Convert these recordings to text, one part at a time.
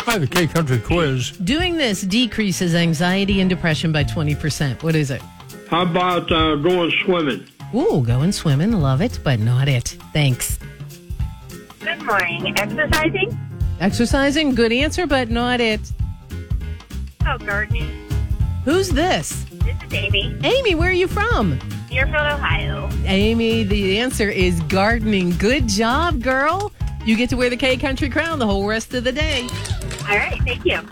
Hi, the K Country Quiz. Doing this decreases anxiety and depression by 20%. What is it? How about going swimming? Ooh, going swimming. Love it, but not it. Thanks. Good morning. Exercising? Exercising. Good answer, but not it. Oh, gardening. Who's this? This is Amy. Amy, where are you from? Deerfield, Ohio. Amy, the answer is gardening. Good job, girl. You get to wear the K Country crown the whole rest of the day. All right. Thank you.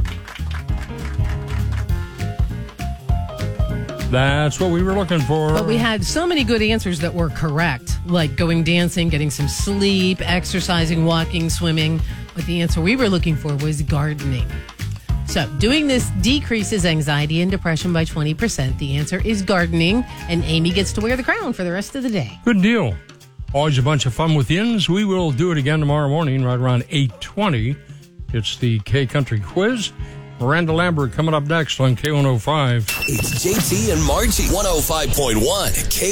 That's what we were looking for. But we had so many good answers that were correct, like going dancing, getting some sleep, exercising, walking, swimming. But the answer we were looking for was gardening. So doing this decreases anxiety and depression by 20%. The answer is gardening, and Amy gets to wear the crown for the rest of the day. Good deal. Always a bunch of fun with yins. We will do it again tomorrow morning right around 8:20. It's the K Country Quiz. Miranda Lambert coming up next on K105. It's JT and Margie, 105.1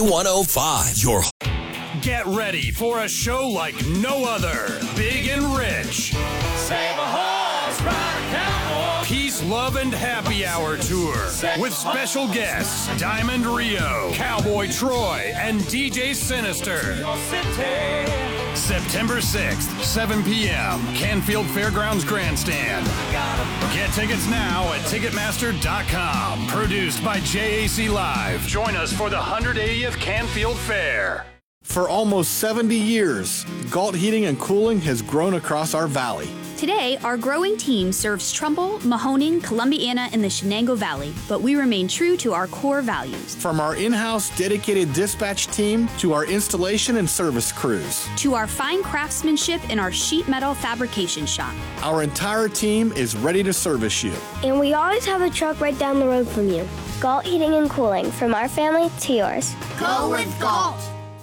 K105. Get ready for a show like no other. Big and rich. Save a horse, ride a cowboy. Peace, Love, and Happy Hour Tour with special guests Diamond Rio, Cowboy Troy, and DJ Sinister. September 6th, 7 p.m., Canfield Fairgrounds Grandstand. Get tickets now at Ticketmaster.com. Produced by JAC Live. Join us for the 180th Canfield Fair. For almost 70 years, Galt Heating and Cooling has grown across our valley. Today, our growing team serves Trumbull, Mahoning, Columbiana, and the Shenango Valley, but we remain true to our core values. From our in-house dedicated dispatch team to our installation and service crews. To our fine craftsmanship in our sheet metal fabrication shop. Our entire team is ready to service you. And we always have a truck right down the road from you. Galt Heating and Cooling, from our family to yours. Go with Galt!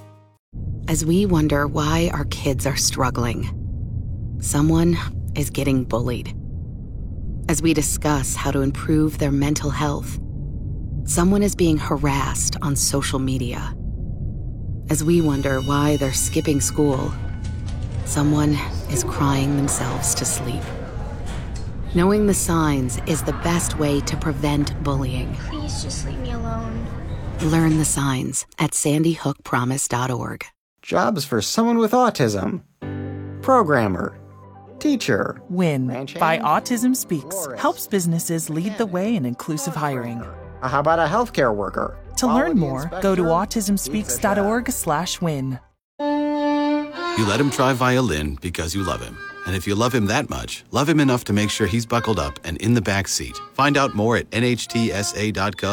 As we wonder why our kids are struggling, someone is getting bullied. As we discuss how to improve their mental health, someone is being harassed on social media. As we wonder why they're skipping school, someone is crying themselves to sleep. Knowing the signs is the best way to prevent bullying. Please just leave me alone. Learn the signs at sandyhookpromise.org. Jobs for someone with autism. Programmer. Teacher. WIN by Autism Speaks helps businesses lead the way in inclusive hiring. How about a healthcare worker? To learn more, go to autismspeaks.org/win. You let him try violin because you love him. And if you love him that much, love him enough to make sure he's buckled up and in the back seat. Find out more at nhtsa.gov.